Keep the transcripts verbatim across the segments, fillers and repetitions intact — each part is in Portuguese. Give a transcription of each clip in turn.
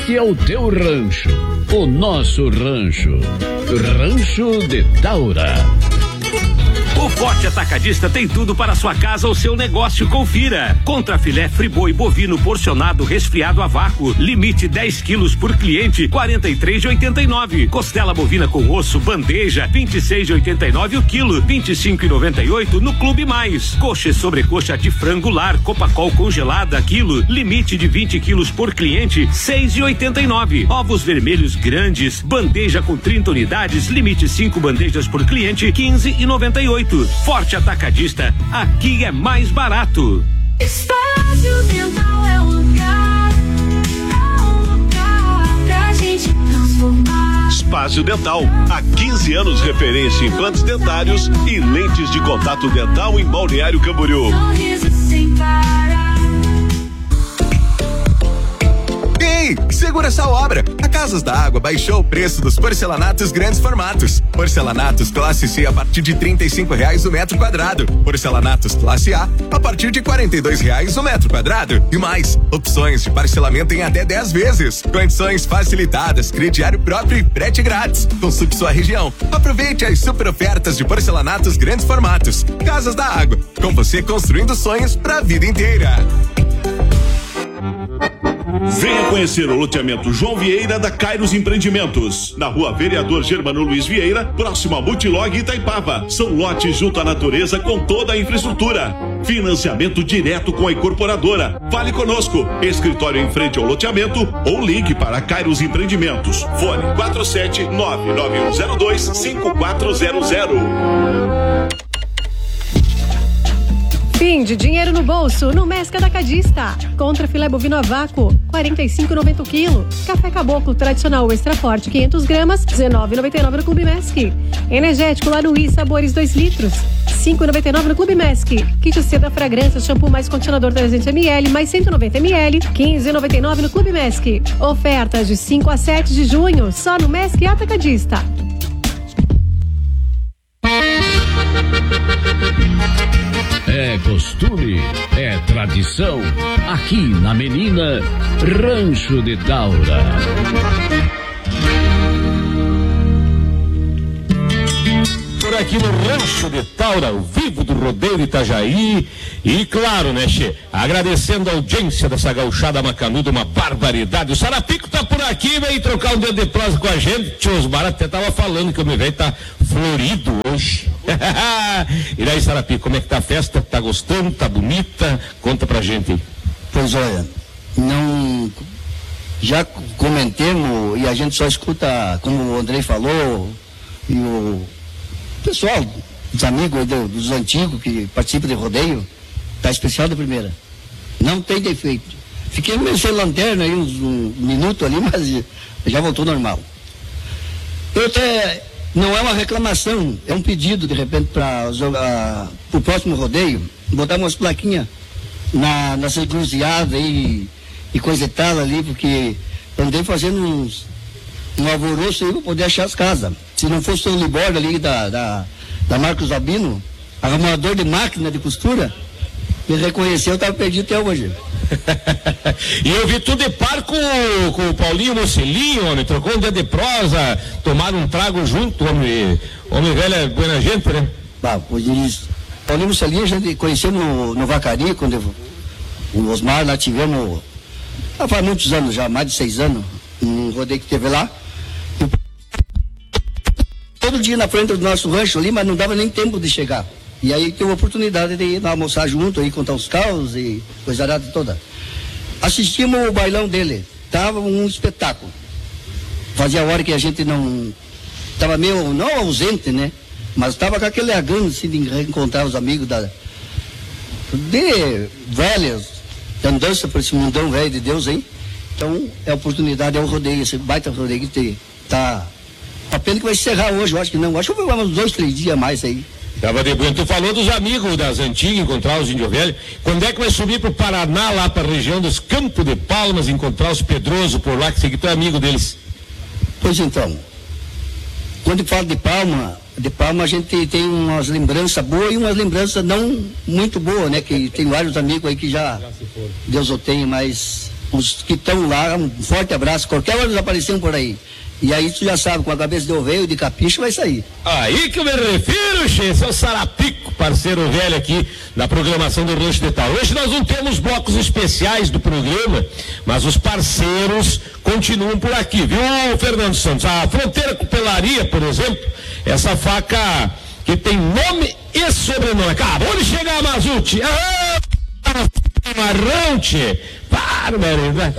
Este é o teu rancho, o nosso rancho. Rancho de Taura. O Forte Atacadista tem tudo para sua casa ou seu negócio. Confira. Contra filé friboi bovino porcionado resfriado a vácuo. Limite dez quilos por cliente, quarenta e três de oitenta e nove. Costela bovina com osso, bandeja, vinte e seis de oitenta e nove o quilo, vinte e cinco e noventa e oito no Clube Mais. Coxa e sobrecoxa de frango lar, Copacol congelada quilo, limite de vinte quilos por cliente, seis de oitenta e nove. Ovos vermelhos grandes, bandeja com trinta unidades, limite cinco bandejas por cliente, quinze e noventa e oito. Forte Atacadista, aqui é mais barato. Espaço Dental é um lugar, é um lugar pra gente transformar. Espaço Dental, há quinze anos referência em implantes dentários e lentes de contato dental em Balneário Camboriú. Sorriso sem parar. Ei, segura essa obra! A Casas da Água baixou o preço dos porcelanatos grandes formatos. Porcelanatos classe C a partir de trinta e cinco reais o metro quadrado. Porcelanatos classe A a partir de quarenta e dois reais o metro quadrado. E mais, opções de parcelamento em até dez vezes. Condições facilitadas, crediário próprio e frete grátis. Consulte sua região. Aproveite as super ofertas de porcelanatos grandes formatos. Casas da Água, com você construindo sonhos pra vida inteira. Venha conhecer o loteamento João Vieira da Kairos Empreendimentos, na rua Vereador Germano Luiz Vieira, próximo a Multilog Itaipava. São lotes junto à natureza com toda a infraestrutura. Financiamento direto com a incorporadora. Fale conosco. Escritório em frente ao loteamento ou ligue para Kairos Empreendimentos. Fone quatro sete nove nove um zero dois cinco quatro zero zero. Fim de dinheiro no bolso no Mesque Atacadista. Contra filé bovino a vácuo, quarenta e cinco e noventa o quilo. Café Caboclo tradicional extra forte, quinhentas gramas, dezenove e noventa e nove no Clube Mesque. Energético Lanuí sabores dois litros, cinco e noventa e nove no Clube Mesque. Kit seda fragrância, shampoo mais condicionador trezentos mililitros mais cento e noventa mililitros, quinze e noventa e nove no Clube Mesque. Ofertas de cinco a sete de junho, só no Mesque Atacadista. É costume, é tradição. Aqui na Menina, Rancho de Taura. Por aqui no Rancho de Taura, o vivo do rodeio Itajaí. E claro, né, Che? Agradecendo a audiência dessa gauchada macanuda, uma barbaridade. O Sarapico tá por aqui, veio trocar um dedo de prosa com a gente. Tio Osmar até tava falando que o meu velho tá florido hoje. E daí, Sarapico, como é que tá a festa? Tá gostando? Tá bonita? Conta pra gente aí. Pois olha, não... Já comentemos e a gente só escuta, como o Andrei falou, e o pessoal, os amigos dos antigos que participam de rodeio, tá especial da primeira. Não tem defeito. Fiquei meio sem lanterna aí uns um minuto ali, mas já voltou normal. Eu até, não é uma reclamação, é um pedido de repente para o próximo rodeio, botar umas plaquinhas na, nessa encruzilhada aí e coisa e tal ali, porque andei fazendo uns, um alvoroço aí para poder achar as casas. Se não fosse o Liborda ali da, da, da Marcos Albino, arrumador de máquina de costura, me reconheceu, eu estava perdido até hoje. E eu vi tudo de par com, com o Paulinho Mocelinho, homem, trocou um dia de prosa, tomaram um trago junto, homem, homem velho é boa gente, né? Ah, pois isso. Paulinho Mocelinho a gente conheceu no, no Vacari, quando eu, o Osmar lá tivemos, ah, faz muitos anos já, mais de seis anos, um rodeio que teve lá. Todo dia na frente do nosso rancho ali, mas não dava nem tempo de chegar. E aí teve a oportunidade de ir lá almoçar junto, aí contar os caos e coisa arada toda. Assistimos o bailão dele, tava um espetáculo. Fazia hora que a gente não, tava meio, não ausente, né? Mas tava com aquele agano assim de reencontrar os amigos da, de velhas, de andança por esse mundão velho de Deus aí. Então é a oportunidade, é o rodeio, esse baita rodeio que tem, tá. A pena que vai encerrar hoje, eu acho que não. Acho que vai uns dois, três dias a mais aí. Tava de bueno. Tu falou dos amigos das antigas, encontrar os índio velho. Quando é que vai subir pro Paraná, lá pra região dos Campos de Palmas, encontrar os Pedroso por lá, que você que tu é amigo deles? Pois então, quando fala de Palma, de Palma a gente tem umas lembranças boas e umas lembranças não muito boas, né? Que tem vários amigos aí que já, já Deus o tenha, mas os que estão lá, um forte abraço, qualquer hora eles apareciam por aí. E aí tu já sabe, com a cabeça de ovelha de capricho vai sair. Aí que eu me refiro, che, seu Sarapico, parceiro velho aqui na programação do Rancho de Taura. Hoje nós não temos blocos especiais do programa, mas os parceiros continuam por aqui, viu, Fernando Santos? A Fronteira Cutelaria, por exemplo, essa faca que tem nome e sobrenome. Acabou de chegar, Mazuti. Ah, marrão, che. Barbaridade.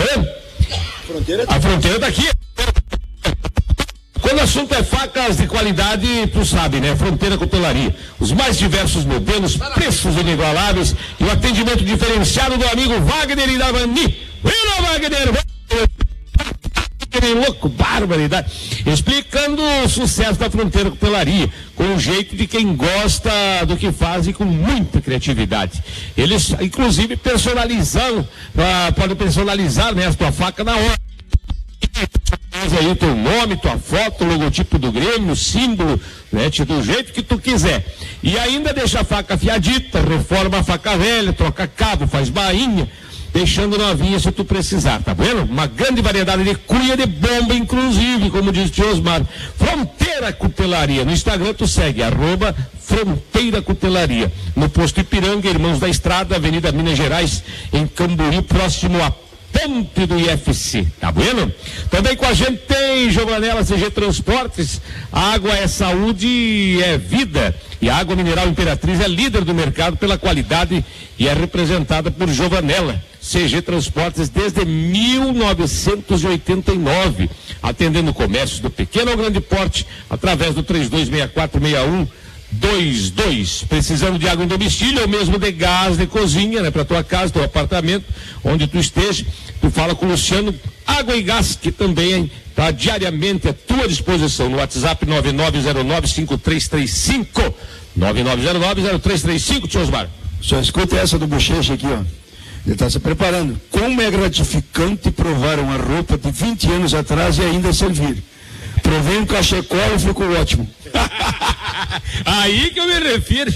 A fronteira tá aqui. Quando o assunto é facas de qualidade, tu sabe, né? Fronteira Cutelaria. Os mais diversos modelos, preços inigualáveis e o atendimento diferenciado do amigo Wagner e da Vani. Vira, Wagner! Louco, barbaridade. Explicando o sucesso da Fronteira Cutelaria, com o jeito de quem gosta do que faz e com muita criatividade. Eles, inclusive, personalizam, ah, podem personalizar, né, a tua faca na hora. Faz aí teu nome, tua foto, logotipo do Grêmio, símbolo, né, do jeito que tu quiser. E ainda deixa a faca afiadita, reforma a faca velha, troca cabo, faz bainha, deixando novinha se tu precisar, tá vendo? Uma grande variedade de cunha de bomba, inclusive, como diz o tio Osmar. Fronteira Cutelaria. No Instagram tu segue, arroba Fronteira Cutelaria. No posto Ipiranga, Irmãos da Estrada, Avenida Minas Gerais, em Camboriú, próximo a ponte do I F C, tá vendo? Também com a gente tem Giovanella C G Transportes. A água é saúde e é vida. E a água mineral Imperatriz é líder do mercado pela qualidade e é representada por Giovanella C G Transportes desde mil novecentos e oitenta e nove, atendendo comércios do pequeno ao grande porte através do três dois seis quatro seis um dois dois. Precisando de água em domicílio ou mesmo de gás de cozinha, né, para tua casa, teu apartamento, onde tu esteja, tu fala com o Luciano Água e Gás, que também está diariamente à tua disposição no WhatsApp nove nove zero nove cinco três três cinco nove nove zero nove zero três três cinco, tio Osmar. Só escuta essa do Bochecha aqui, ó. Ele está se preparando. Como é gratificante provar uma roupa de vinte anos atrás e ainda servir. Provei um cachecol e ficou ótimo. Aí que eu me refiro.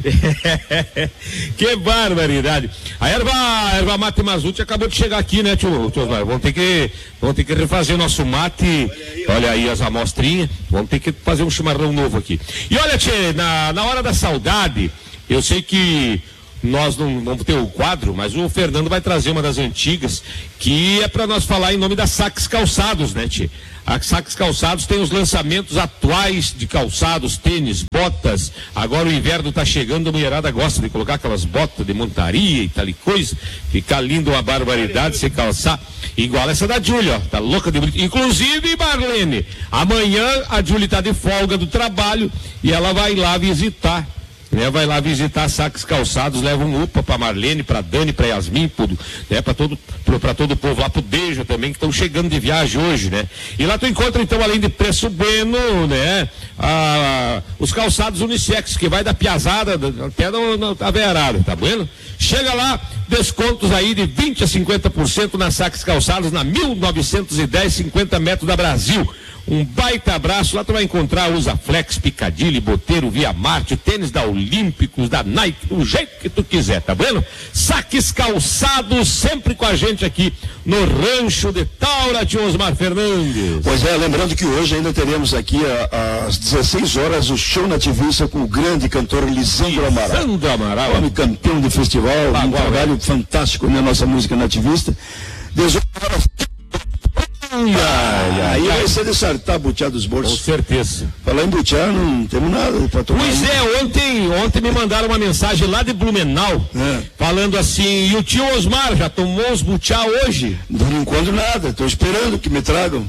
Que barbaridade. A erva, a erva mate Mazuti acabou de chegar aqui, né, tio, tio Osmar? Vamos ter que, vamos ter que refazer nosso mate. Olha aí as amostrinhas. Vamos ter que fazer um chimarrão novo aqui. E olha, tchê, na, na hora da saudade, eu sei que nós não vamos ter o quadro, mas o Fernando vai trazer uma das antigas, que é para nós falar em nome da Saques Calçados, né, tchê? A Saques Calçados tem os lançamentos atuais de calçados, tênis, botas. Agora o inverno tá chegando, a mulherada gosta de colocar aquelas botas de montaria e tal e coisa. Ficar lindo, uma barbaridade, se calçar. Igual essa da Júlia, ó, tá louca de bonito. Inclusive, Marlene, amanhã a Júlia tá de folga do trabalho e ela vai lá visitar. Né, vai lá visitar Saques Calçados, leva um upa para Marlene, para Dani, para Yasmin, tudo, né, para todo, para todo o povo lá, pro Beijo também, que estão chegando de viagem hoje, né? E lá tu encontra então, além de preço bueno, né, a, os calçados unissex, que vai da piazada até a veiarada, tá vendo? Chega lá, descontos aí de vinte a cinquenta por cento na Saques Calçados, na mil novecentos e dez, cinquenta metros da Brasil. Um baita abraço, lá tu vai encontrar Usaflex, Picadilly, Boteiro, Via Marte, tênis da Olímpicos, da Nike, do jeito que tu quiser, tá vendo? Saques Calçados, sempre com a gente aqui no Rancho de Taura, tio Osmar Fernandes. Pois é, lembrando que hoje ainda teremos aqui a, às dezesseis horas o show nativista com o grande cantor Lisandro Amaral. Lisandro Amaral. Homem campeão de festival, ah, um agora, trabalho é. fantástico na nossa música nativista. dezoito horas. Ai, ai, aí ai, vai ser de sartar, butear dos bolsos. Com certeza. Falar em butear, não temos nada para tomar. Pois é, ontem, ontem me mandaram uma mensagem lá de Blumenau, é. falando assim, e o tio Osmar já tomou os butear hoje? Por enquanto nada, estou esperando que me tragam.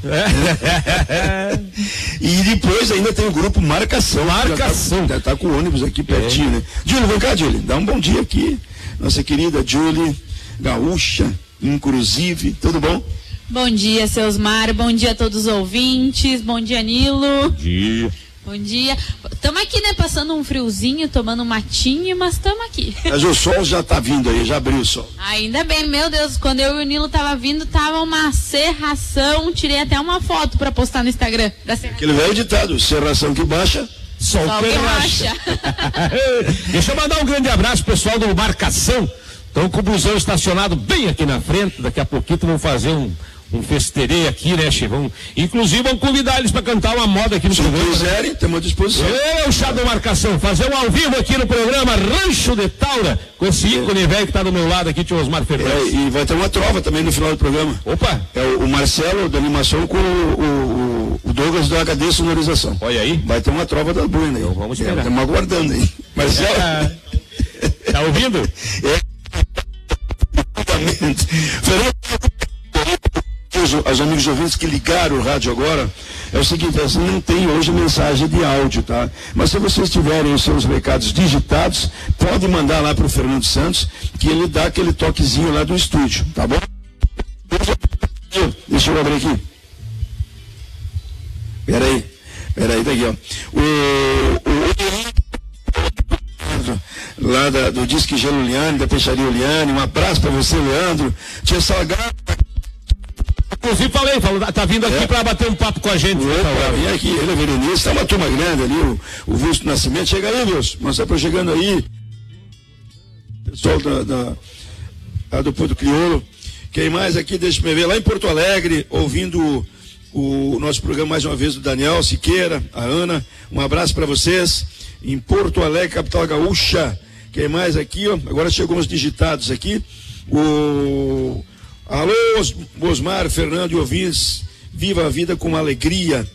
É. E depois ainda tem o grupo Marcação. Marcação. Já está tá com o ônibus aqui pertinho, é. né? Júlio, vem cá, Júlio, dá um bom dia aqui. Nossa querida Júlia, gaúcha, inclusive, tudo bom? Bom dia, seu Osmar, bom dia a todos os ouvintes, bom dia, Nilo. Bom dia. Bom dia. Estamos aqui, né, passando um friozinho, tomando um matinho, mas estamos aqui. Mas o sol já tá vindo aí, já abriu o sol. Ainda bem, meu Deus, quando eu e o Nilo tava vindo, tava uma serração, tirei até uma foto para postar no Instagram da serração. Aquele velho ditado, serração que baixa, sol que racha. Deixa eu mandar um grande abraço, pessoal do Marcação. Estão com o busão estacionado bem aqui na frente, daqui a pouquinho vão fazer um, um festerê aqui, né, Che? Vão, inclusive vão convidar eles para cantar uma moda aqui no Se programa. Se quiserem, temos à disposição. Eu, Chado Marcação, fazer um ao vivo aqui no programa Rancho de Taura, com esse ícone velho que está do meu lado aqui, tio Osmar Fernandes. É, e vai ter uma trova também no final do programa. Opa! É o, o Marcelo da animação com o, o, o Douglas da H D Sonorização. Olha aí. Vai ter uma trova da Bruna aí. Então vamos esperar. Estamos aguardando aí. Marcelo. É, tá ouvindo? É. Fernando, os amigos ouvintes que ligaram o rádio agora, é o seguinte, assim, não tem hoje mensagem de áudio, tá? Mas se vocês tiverem os seus recados digitados, pode mandar lá para o Fernando Santos, que ele dá aquele toquezinho lá do estúdio, tá bom? Deixa eu abrir aqui. Peraí, peraí, tá aqui, ó. O, o, lá da, do Disque Gelo Liane, da Peixaria Liane, um abraço para você, Leandro. Tia Salgado. Inclusive falei, falou, tá vindo aqui é. para bater um papo com a gente. Opa, vem aqui, ele é Verenice, tá uma turma grande ali, o, o Vilso Nascimento. Chega aí, Vilso, nós estamos chegando aí. Pessoal da, da, da do Porto Crioulo. Quem mais aqui, deixa eu ver, lá em Porto Alegre, ouvindo o, o nosso programa mais uma vez do Daniel Siqueira, a Ana, um abraço para vocês. Em Porto Alegre, capital gaúcha. Quem mais aqui, ó? Agora chegou uns digitados aqui. O alô, Osmar, Fernando e ouvintes, viva a vida com alegria.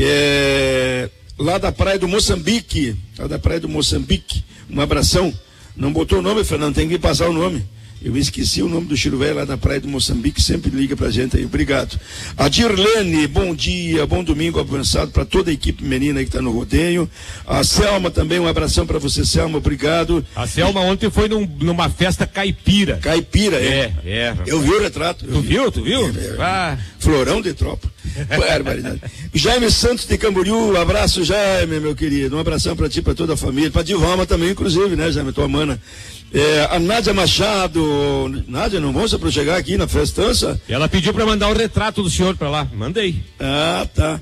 É... Lá da praia do Moçambique, lá da praia do Moçambique, um abração. Não botou o nome, Fernando, tem que passar o nome. Eu esqueci o nome do Chiro Velho lá da praia do Moçambique, sempre liga pra gente aí, obrigado. A Dirlene, bom dia, bom domingo avançado para toda a equipe menina que tá no rodeio. A Selma também, um abração para você, Selma, obrado. A Selma ontem foi num, numa festa caipira. Caipira, é. É, é. Eu vi o retrato. Tu vi. viu, tu viu? É, é, ah. Florão de tropa. Barbaridade. Jaime Santos de Camboriú, um abraço, Jaime, meu querido. Um abração para ti, para toda a família. Para Divalma também, inclusive, né, Jaime, tua mana. É, a Nádia Machado. Nádia, não vamos para chegar aqui na festança? Ela pediu para mandar o retrato do senhor para lá. Mandei. Ah, tá.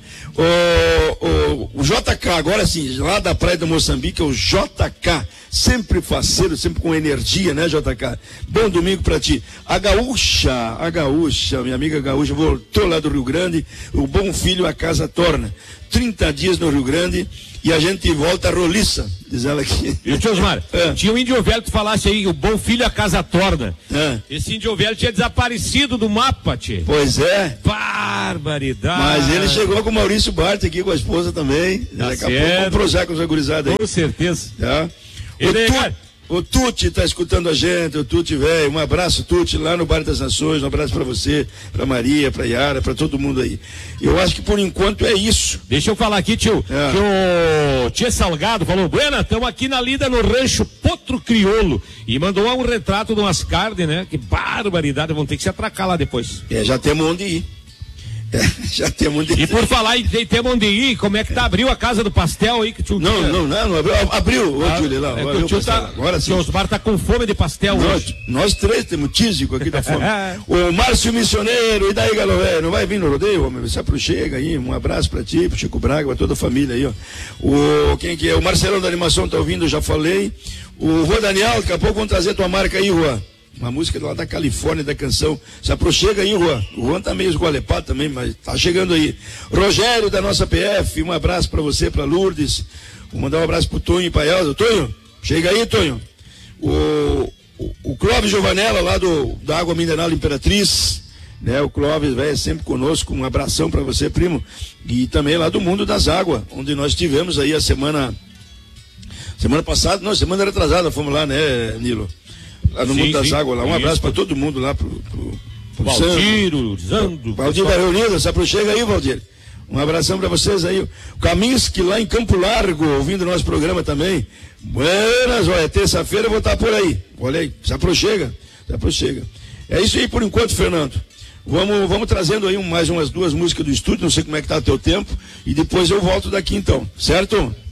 O, o, o J K, agora sim, lá da praia do Moçambique, é o J K. Sempre faceiro, sempre com energia, né, J K? Bom domingo pra ti. A Gaúcha, a Gaúcha, minha amiga Gaúcha, voltou lá do Rio Grande. O bom filho a casa torna. trinta dias no Rio Grande e a gente volta roliça, diz ela aqui. E o tio Osmar, é. tinha um índio velho que falasse aí, o bom filho a casa torna. É. Esse índio velho tinha desaparecido do mapa, tio. Pois é. Barbaridade. Mas ele chegou com o Maurício Bart aqui, com a esposa também. Tá Daqui a pouco vamos prosar com os agurizados aí. Com certeza. Tá? O, tu, o Tuti tá escutando a gente, o Tuti velho, um abraço, Tuti, lá no Bar das Nações, um abraço para você, para Maria, para Yara, para todo mundo aí. Eu acho que por enquanto é isso. Deixa eu falar aqui, tio, é. que o Tia Salgado falou, Buena, estamos aqui na lida no rancho Potro Crioulo, e mandou um retrato de umas carnes, né, que barbaridade, vão ter que se atracar lá depois. É, já temos onde ir. É, já temos onde ir. E por falar em temos onde ir, como é que tá? Abriu a casa do pastel aí que tio Não, tinha... não, não, não abriu, abriu, ô, ah, Júlio, lá, é abriu o tio tá, agora sim. O Osmar tá com fome de pastel nós, hoje. Nós três temos tísico aqui da fome. O Márcio Missioneiro, e daí, galera, não vai vir no rodeio, homem, se aproxega aí, um abraço pra ti, pro Chico Braga, pra toda a família aí, ó. O, quem que é? O Marcelão da Animação tá ouvindo, já falei. O Rua Daniel, daqui a pouco vamos trazer tua marca aí, Rua. Uma música lá da Califórnia, da canção. Se aproxega aí, Juan. O Juan tá meio esgolepado também, mas tá chegando aí. Rogério, da nossa P F, um abraço pra você, pra Lourdes. Vou mandar um abraço pro Tonho e pra Elza. Tonho, chega aí, Tonho. O, o, o Clóvis Giovanella, lá do, da Água Mineral Imperatriz. Né? O Clóvis, velho, sempre conosco. Um abração pra você, primo. E também lá do Mundo das Águas, onde nós tivemos aí a semana... Semana passada, não, semana retrasada, fomos lá, né, Nilo? Lá no sim, Mundo das sim. Águas, lá. Um abraço para todo mundo lá, pro, pro, pro Valdir, Zando. Valdir da Reunida, se aproxega aí, Valdir. Um abração para vocês aí. O Kaminski lá em Campo Largo, ouvindo o nosso programa também. Buenas, olha, terça-feira eu vou estar por aí. Olha aí, se aproxega, se aproxega. É isso aí por enquanto, Fernando. Vamos, vamos trazendo aí um, mais umas duas músicas do estúdio, não sei como é que tá o teu tempo, e depois eu volto daqui então, certo?